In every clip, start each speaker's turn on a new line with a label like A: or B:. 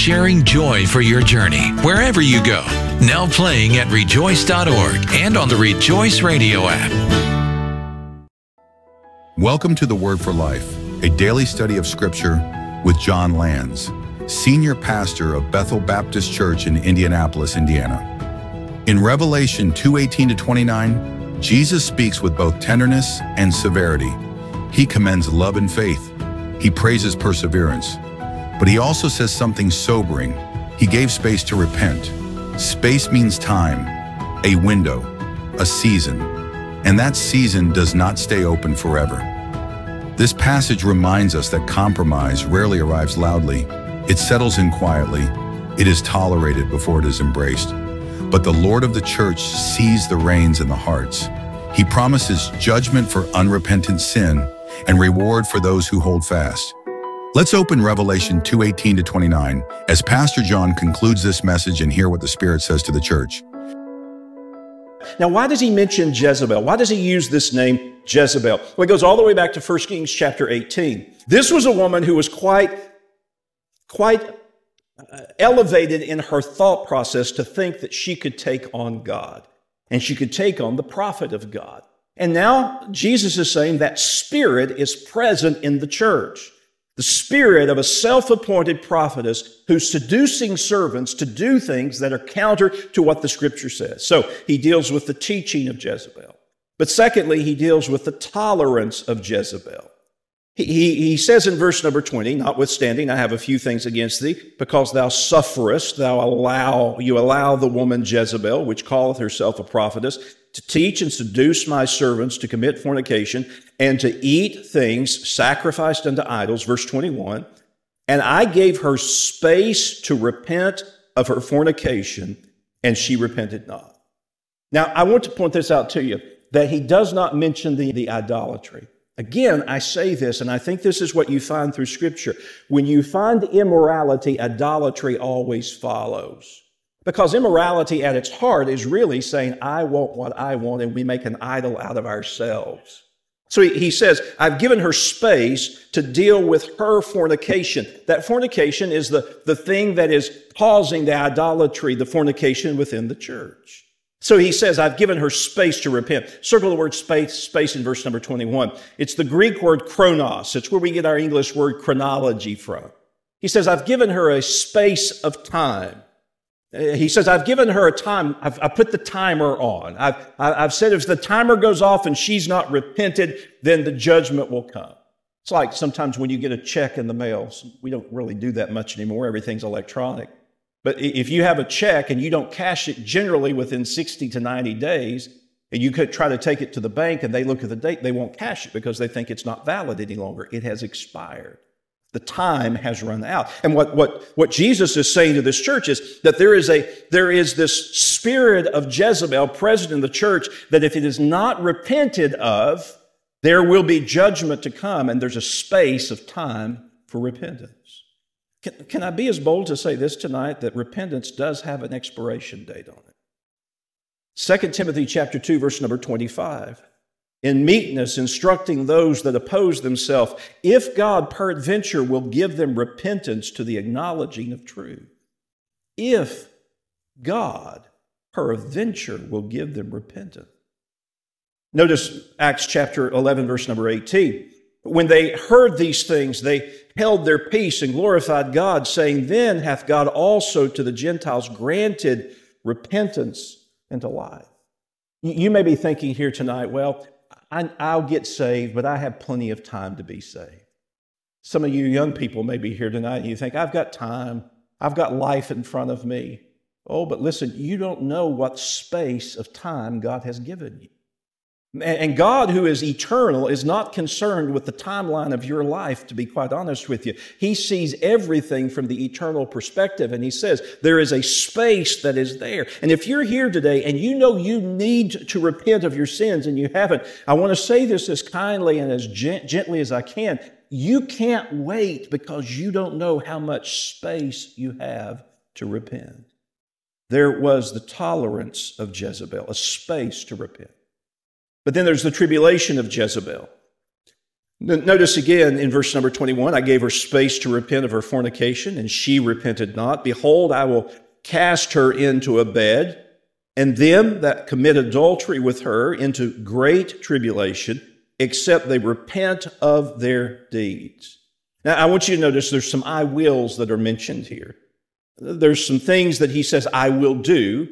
A: sharing joy for your journey wherever you go. Now playing at rejoice.org and on the Rejoice Radio app.
B: Welcome to the Word for Life, a daily study of Scripture with John Lands, Senior Pastor of Bethel Baptist Church in Indianapolis, Indiana. In Revelation 2:18-29, Jesus speaks with both tenderness and severity. He commends love and faith. He praises perseverance. But he also says something sobering. He gave space to repent. Space means time, a window, a season. And that season does not stay open forever. This passage reminds us that compromise rarely arrives loudly. It settles in quietly. It is tolerated before it is embraced. But the Lord of the church sees the reins in the hearts. He promises judgment for unrepentant sin and reward for those who hold fast. Let's open Revelation 2:18-29 as Pastor John concludes this message and hear what the Spirit says to the church.
C: Now, why does he mention Jezebel? Why does he use this name Jezebel? Well, it goes all the way back to 1 Kings chapter 18. This was a woman who was quite elevated in her thought process to think that she could take on God and she could take on the prophet of God. And now Jesus is saying that spirit is present in the church. The spirit of a self-appointed prophetess who's seducing servants to do things that are counter to what the Scripture says. So he deals with the teaching of Jezebel. But secondly, he deals with the tolerance of Jezebel. He says in verse number 20, notwithstanding, I have a few things against thee, because thou sufferest, you allow the woman Jezebel, which calleth herself a prophetess, to teach and seduce my servants to commit fornication and to eat things sacrificed unto idols, verse 21. And I gave her space to repent of her fornication, and she repented not. Now, I want to point this out to you, that he does not mention the idolatry. Again, I say this, and I think this is what you find through Scripture. When you find immorality, idolatry always follows. Because immorality at its heart is really saying, I want what I want, and we make an idol out of ourselves. So he says, I've given her space to deal with her fornication. That fornication is the thing that is causing the idolatry, the fornication within the church. So he says, I've given her space to repent. Circle the word space in verse number 21. It's the Greek word chronos. It's where we get our English word chronology from. He says, I've given her a space of time. He says, I've given her a time. I've put the timer on. I've said if the timer goes off and she's not repented, then the judgment will come. It's like sometimes when you get a check in the mail. We don't really do that much anymore. Everything's electronic. But if you have a check and you don't cash it generally within 60 to 90 days, and you could try to take it to the bank and they look at the date, they won't cash it because they think it's not valid any longer. It has expired. The time has run out. And what Jesus is saying to this church is that there is this spirit of Jezebel present in the church that if it is not repented of, there will be judgment to come, and there's a space of time for repentance. Can I be as bold to say this tonight, that repentance does have an expiration date on it? 2 Timothy chapter 2, verse number 25. In meekness, instructing those that oppose themselves, if God peradventure will give them repentance to the acknowledging of truth. If God peradventure will give them repentance. Notice Acts chapter 11, verse number 18. When they heard these things, they held their peace and glorified God, saying, Then hath God also to the Gentiles granted repentance unto life. You may be thinking here tonight, well, I'll get saved, but I have plenty of time to be saved. Some of you young people may be here tonight and you think, I've got time. I've got life in front of me. Oh, but listen, you don't know what space of time God has given you. And God, who is eternal, is not concerned with the timeline of your life, to be quite honest with you. He sees everything from the eternal perspective, and he says there is a space that is there. And if you're here today and you know you need to repent of your sins and you haven't, I want to say this as kindly and as gently as I can. You can't wait because you don't know how much space you have to repent. There was the tolerance of Jezebel, a space to repent. But then there's the tribulation of Jezebel. Notice again in verse number 21, I gave her space to repent of her fornication, and she repented not. Behold, I will cast her into a bed, and them that commit adultery with her into great tribulation, except they repent of their deeds. Now, I want you to notice there's some I wills that are mentioned here. There's some things that he says, I will do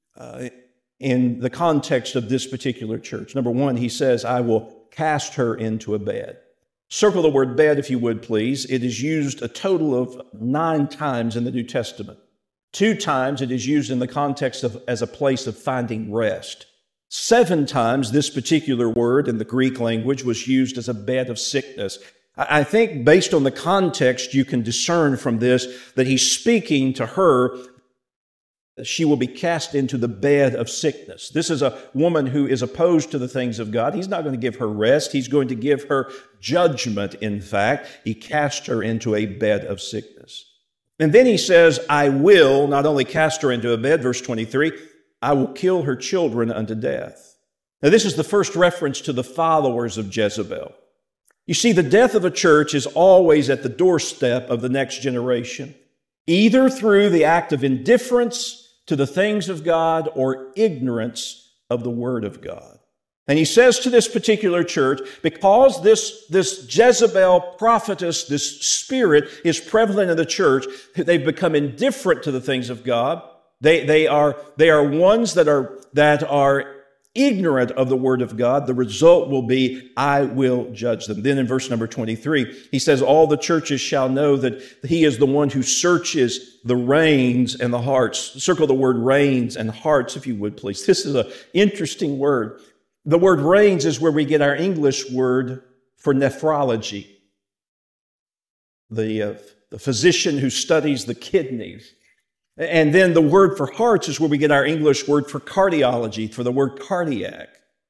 C: in the context of this particular church. Number one, he says, I will cast her into a bed. Circle the word bed, if you would, please. It is used a total of 9 times in the New Testament. 2 times it is used in the context of as a place of finding rest. 7 times this particular word in the Greek language was used as a bed of sickness. I think based on the context, you can discern from this that he's speaking to her. She will be cast into the bed of sickness. This is a woman who is opposed to the things of God. He's not going to give her rest. He's going to give her judgment, in fact. He cast her into a bed of sickness. And then he says, I will not only cast her into a bed, verse 23, I will kill her children unto death. Now, this is the first reference to the followers of Jezebel. You see, the death of a church is always at the doorstep of the next generation, either through the act of indifference to the things of God or ignorance of the Word of God. And he says to this particular church, because this Jezebel prophetess, this spirit is prevalent in the church, they've become indifferent to the things of God. They are ones that are ignorant of the Word of God. The result will be, I will judge them. Then in verse number 23, he says, all the churches shall know that he is the one who searches the reins and the hearts. Circle the word reins and hearts, if you would, please. This is an interesting word. The word reins is where we get our English word for nephrology. The physician who studies the kidneys. And then the word for hearts is where we get our English word for cardiology, for the word cardiac.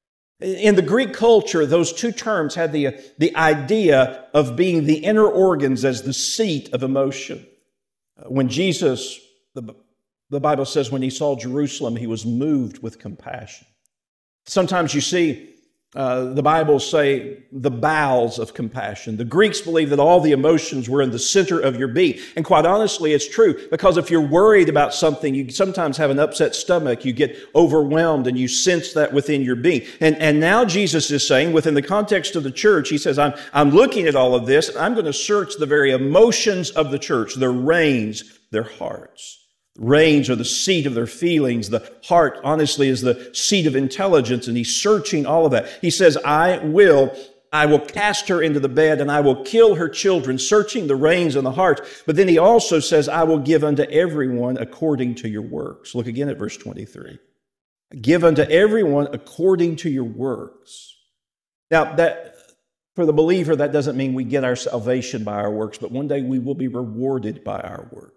C: In the Greek culture, those 2 terms had the idea of being the inner organs as the seat of emotion. When Jesus, the Bible says, when he saw Jerusalem, he was moved with compassion. Sometimes you see the Bible say the bowels of compassion. The Greeks believe that all the emotions were in the center of your being. And quite honestly, it's true, because if you're worried about something, you sometimes have an upset stomach, you get overwhelmed, and you sense that within your being. And now Jesus is saying, within the context of the church, he says, I'm looking at all of this, and I'm going to search the very emotions of the church, their reins, their hearts. Reins are the seat of their feelings. The heart, honestly, is the seat of intelligence, and he's searching all of that. He says, I will cast her into the bed, and I will kill her children, searching the reins and the heart. But then he also says, I will give unto everyone according to your works. Look again at verse 23. Give unto everyone according to your works. Now, that for the believer, that doesn't mean we get our salvation by our works, but one day we will be rewarded by our works.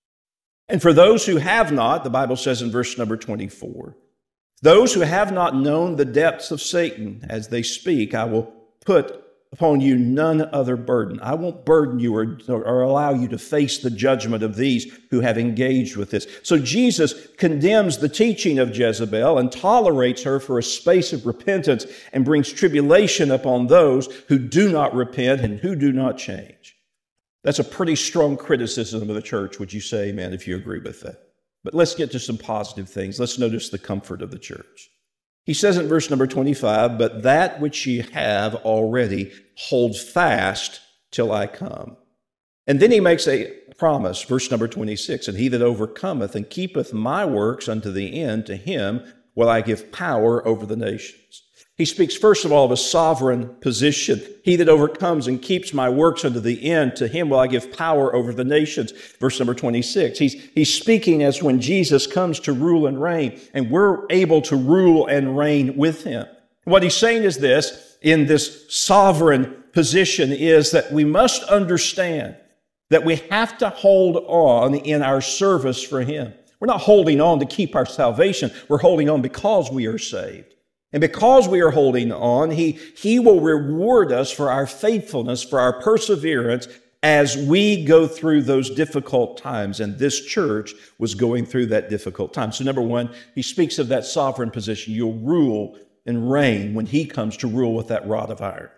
C: And for those who have not, the Bible says in verse number 24, those who have not known the depths of Satan as they speak, I will put upon you none other burden. I won't burden you or allow you to face the judgment of these who have engaged with this. So Jesus condemns the teaching of Jezebel and tolerates her for a space of repentance and brings tribulation upon those who do not repent and who do not change. That's a pretty strong criticism of the church. Would you say amen if you agree with that? But let's get to some positive things. Let's notice the comfort of the church. He says in verse number 25, but that which ye have already hold fast till I come. And then he makes a promise, verse number 26, and he that overcometh and keepeth my works unto the end, to him will I give power over the nations. He speaks, first of all, of a sovereign position. He that overcomes and keeps my works unto the end, to him will I give power over the nations. Verse number 26. He's speaking as when Jesus comes to rule and reign, and we're able to rule and reign with him. What he's saying is this, in this sovereign position, is that we must understand that we have to hold on in our service for him. We're not holding on to keep our salvation. We're holding on because we are saved. And because we are holding on, He will reward us for our faithfulness, for our perseverance as we go through those difficult times. And this church was going through that difficult time. So number one, he speaks of that sovereign position. You'll rule and reign when he comes to rule with that rod of iron.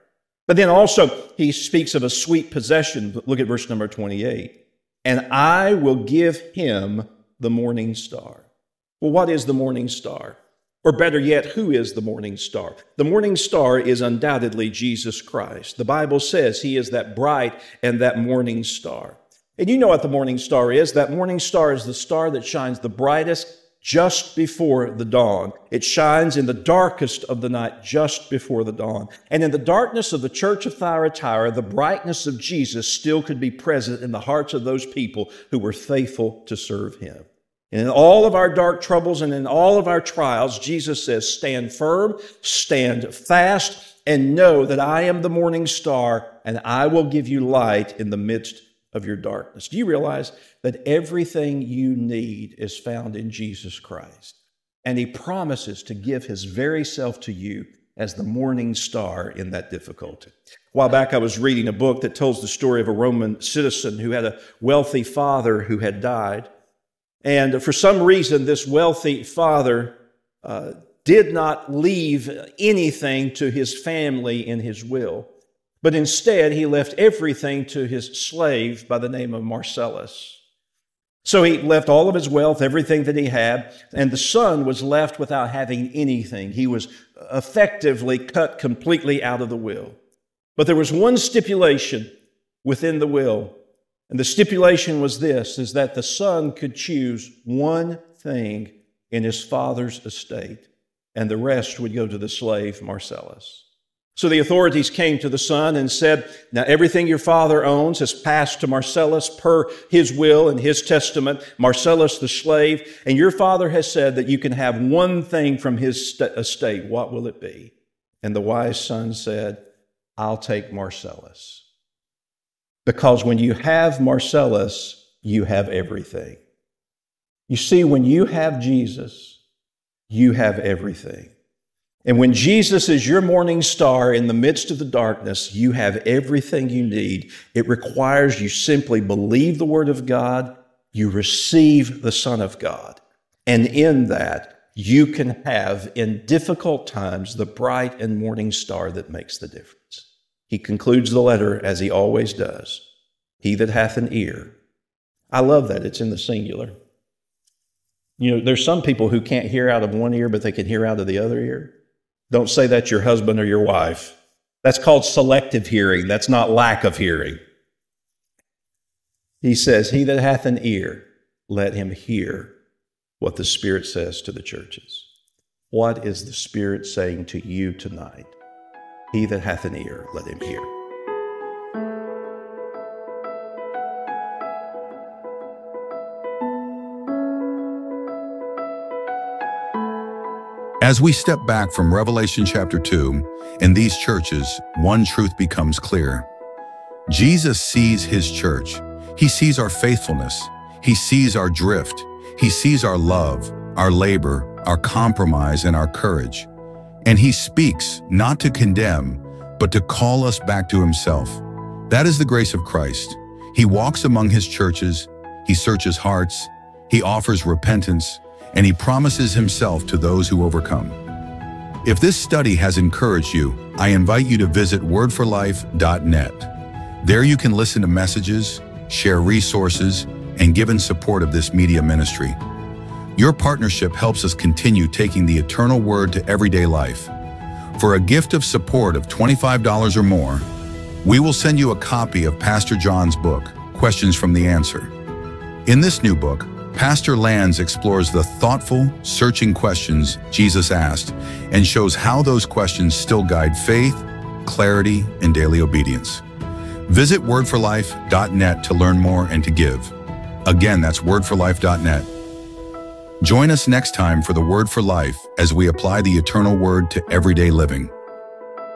C: But then also he speaks of a sweet possession. Look at verse number 28. And I will give him the morning star. Well, what is the morning star? Or better yet, who is the morning star? The morning star is undoubtedly Jesus Christ. The Bible says he is that bright and that morning star. And you know what the morning star is. That morning star is the star that shines the brightest just before the dawn. It shines in the darkest of the night just before the dawn. And in the darkness of the church of Thyatira, the brightness of Jesus still could be present in the hearts of those people who were faithful to serve him. And in all of our dark troubles and in all of our trials, Jesus says, stand firm, stand fast, and know that I am the morning star and I will give you light in the midst of your darkness. Do you realize that everything you need is found in Jesus Christ? And he promises to give his very self to you as the morning star in that difficulty. A while back, I was reading a book that tells the story of a Roman citizen who had a wealthy father who had died. And for some reason, this wealthy father did not leave anything to his family in his will, but instead he left everything to his slave by the name of Marcellus. So he left all of his wealth, everything that he had, and the son was left without having anything. He was effectively cut completely out of the will. But there was one stipulation within the will. And the stipulation was this, is that the son could choose one thing in his father's estate, and the rest would go to the slave Marcellus. So the authorities came to the son and said, now everything your father owns has passed to Marcellus per his will and his testament, Marcellus the slave, and your father has said that you can have one thing from his estate. What will it be? And the wise son said, I'll take Marcellus. Because when you have Marcellus, you have everything. You see, when you have Jesus, you have everything. And when Jesus is your morning star in the midst of the darkness, you have everything you need. It requires you simply believe the Word of God, you receive the Son of God. And in that, you can have, in difficult times, the bright and morning star that makes the difference. He concludes the letter as he always does. He that hath an ear. I love that. It's in the singular. You know, there's some people who can't hear out of one ear, but they can hear out of the other ear. Don't say that's your husband or your wife. That's called selective hearing. That's not lack of hearing. He says, he that hath an ear, let him hear what the Spirit says to the churches. What is the Spirit saying to you tonight? He that hath an ear, let him hear.
B: As we step back from Revelation chapter 2, in these churches, one truth becomes clear. Jesus sees his church. He sees our faithfulness. He sees our drift. He sees our love, our labor, our compromise, and our courage. And he speaks not to condemn, but to call us back to himself. That is the grace of Christ. He walks among his churches. He searches hearts. He offers repentance. And he promises himself to those who overcome. If this study has encouraged you, I invite you to visit wordforlife.net. There you can listen to messages, share resources, and give in support of this media ministry. Your partnership helps us continue taking the eternal word to everyday life. For a gift of support of $25 or more, we will send you a copy of Pastor John's book, Questions from the Answer. In this new book, Pastor Lands explores the thoughtful, searching questions Jesus asked and shows how those questions still guide faith, clarity, and daily obedience. Visit wordforlife.net to learn more and to give. Again, that's wordforlife.net. Join us next time for the Word for Life as we apply the eternal word to everyday living.